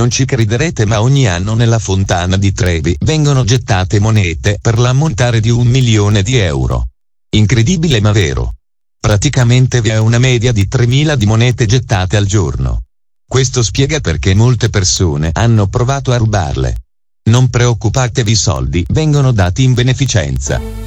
Non ci crederete, ma ogni anno nella fontana di Trevi vengono gettate monete per l'ammontare di 1 milione di euro. Incredibile ma vero. Praticamente vi è una media di 3.000 di monete gettate al giorno. Questo spiega perché molte persone hanno provato a rubarle. Non preoccupatevi, i soldi vengono dati in beneficenza.